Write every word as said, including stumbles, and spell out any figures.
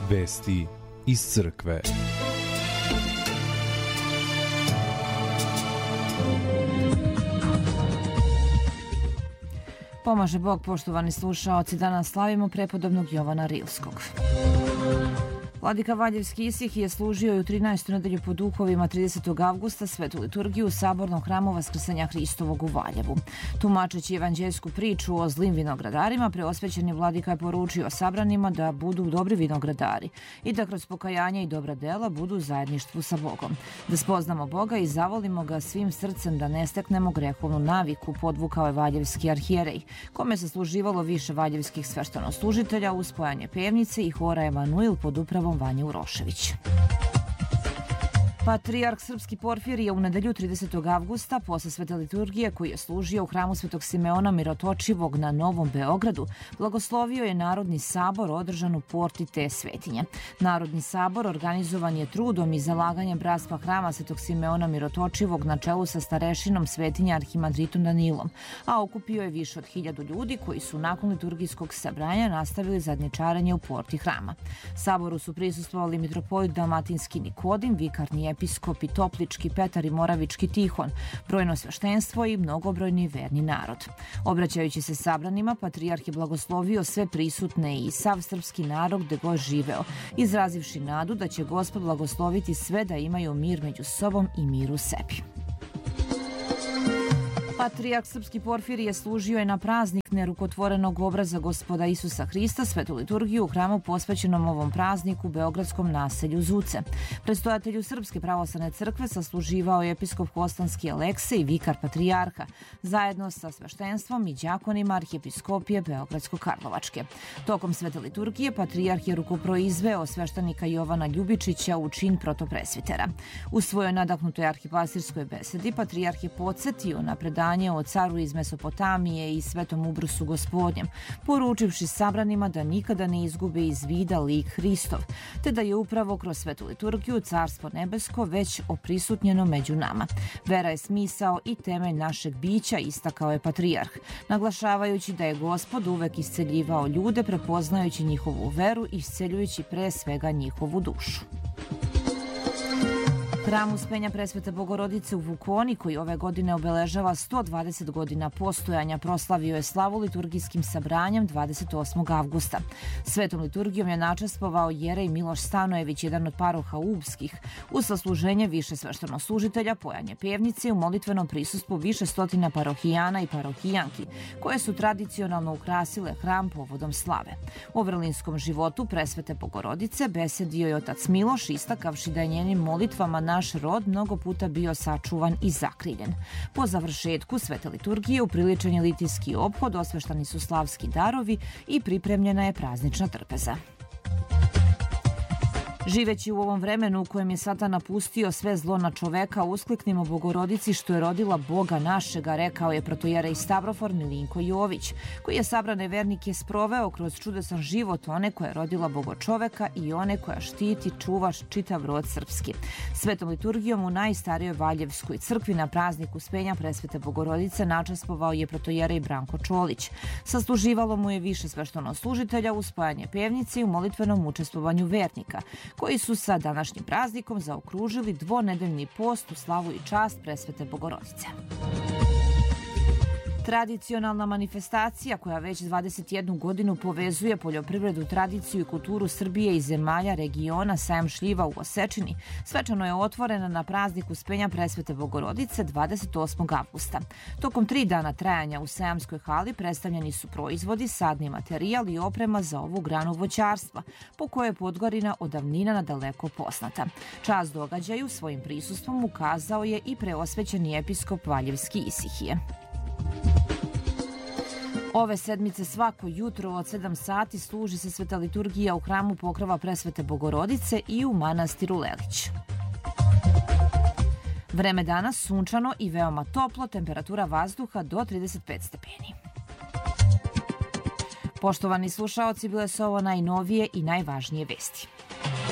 Vesti iz crkve. Pomaže Bog, poštovani slušaoci, danas slavimo prepodobnog Jovana Rilskog. Vladika Valjevski Isihije služio je u trinaestu nedelju po duhovima tridesetog avgusta svetu liturgiju u Sabornom hramu Vaskrsenja Hristovog u Valjevu. Tumačeći evanđeljsku priču o zlim vinogradarima, preosvećeni vladika je poručio sabranima da budu dobri vinogradari i da kroz pokajanje i dobra dela budu u zajedništvu sa Bogom. Da spoznamo Boga i zavolimo ga svim srcem, da ne steknemo grehovnu naviku, podvukao je Valjevski arhijerej, kome se služivalo više valjevskih sveštenoslужitelja uz spojanje pevnice i hora Emanuil pod upravom Vanje Urošević. Patrijarh srpski Porfirije u nedelju tridesetog avgusta posle svete liturgije koji je služio u hramu Svetog Simeona Mirotočivog na Novom Beogradu blagoslovio je Narodni sabor održan u porti te svetinje. Narodni sabor organizovan je trudom i zalaganjem bratstva hrama Svetog Simeona Mirotočivog na čelu sa starešinom svetinje arhimandritom Danilom, a okupio je više od hiljadu ljudi koji su nakon liturgijskog sabranja nastavili zadnječarenje u porti hrama. Saboru su prisustvovali mitropolit Dalmatinski Nikodim, vikarni episkopi Toplički, Petar i Moravički Tihon, brojno sveštenstvo i mnogobrojni verni narod. Obraćajući se sabranima, patrijarh je blagoslovio sve prisutne i sav srpski narod gde god živeo, izrazivši nadu da će Gospod blagosloviti sve da imaju mir među sobom i mir u sebi. Patrijarh srpski Porfirije služio je na praznik nerukotvorenog obraza Gospoda Isusa Hrista svetu liturgiju u hramu posvećenom ovom prazniku u beogradskom naselju Zuce. Predstojatelju Srpske pravoslavne crkve sasluživao je episkop Kostanski Aleksej, vikar patrijarha, zajedno sa sveštenstvom i đakonima arhijepiskopije Beogradsko-Karlovačke. Tokom svete liturgije patrijarh je rukoproizveo sveštenika Jovana Ljubičića u čin protopresvitera. U svojoj nadahnutoj arhipastirskoj besedi patrijarh je podsjetio na predanje o caru iz Mesopotamije i svetom ubrusu Gospodnjem, poručivši sabranima da nikada ne izgube iz vida lik Hristov, te da je upravo kroz svetu liturgiju Carstvo nebesko već oprisutnjeno među nama. Vera je smisao i temelj našeg bića, istakao je patrijarh, naglašavajući da je Gospod uvek isceljivao ljude, prepoznajući njihovu veru i isceljujući pre svega njihovu dušu. Hram Uspenja Presvete Bogorodice u Vukoni, koji ove godine obeležava sto dvadeset godina postojanja, proslavio je slavu liturgijskim sabranjem dvadeset osmog avgusta. Svetom liturgijom je načestvovao jerej Miloš Stanojević, jedan od paroha Ubskih, uz sasluženje više sveštenoslужitelja, pojanje pevnice i u molitvenom prisustvu više stotina parohijana i parohijanki, koje su tradicionalno ukrasile hram povodom slave. O vrlinskom životu Presvete Bogorodice besedio je otac Miloš, istakavši da je njenim molitvama naš rod mnogo puta bio sačuvan i zakriljen. Po završetku svete liturgije upriličen je litijski ophod, osveštani su slavski darovi i pripremljena je praznična trpeza. Živeći u ovom vremenu u kojem je Satan napustio sve zlo na čoveka, uskliknimo Bogorodici što je rodila Boga našega, rekao je protojerej Stavrofor Milinko Jović, koji je sabrane vernike sproveo kroz čudesan život one koja je rodila Bogo čoveka i one koja štiti, čuva čitav rod srpski. Svetom liturgijom u najstarijoj Valjevskoj crkvi na praznik Uspenja Presvete Bogorodice načestvovao je protojerej Branko Čolić. Sasluživalo mu je više sveštenoslужitelja uz spojanje pevnice i u molitvenom učestvovanju vernika, koji su sa današnjim praznikom zaokružili dvonedeljni post u slavu i čast Presvete Bogorodice. Tradicionalna manifestacija koja već dvadeset jednu godinu povezuje poljoprivredu, tradiciju i kulturu Srbije i zemalja regiona Sajam šljiva u Osečini svečano je otvorena na praznik Uspenja Presvete Bogorodice dvadeset osmog avgusta. Tokom tri dana trajanja u Sajamskoj hali predstavljeni su proizvodi, sadni materijal i oprema za ovu granu voćarstva, po kojoj je Podgorina od davnina nadaleko poznata. Čast događaju svojim prisustvom ukazao je i preosvećeni episkop Valjevski Isihije. Ove sedmice svako jutro od sedam sati služi se sveta liturgija u hramu Pokrova Presvete Bogorodice i u manastiru Lelić. Vreme danas sunčano i veoma toplo, temperatura vazduha do trideset pet stepeni. Poštovani slušaoci, bile su ovo najnovije i najvažnije vesti.